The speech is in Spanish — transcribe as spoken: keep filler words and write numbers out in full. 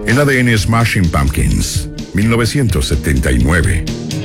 El A D N Smashing Pumpkins, mil novecientos setenta y nueve.